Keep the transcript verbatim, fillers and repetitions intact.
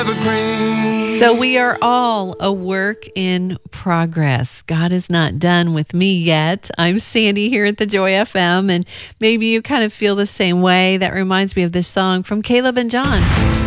So we are all a work in progress. God is not done with me yet. I'm Sandy here at the Joy F M, and maybe you kind of feel the same way. That reminds me of this song from Caleb and John.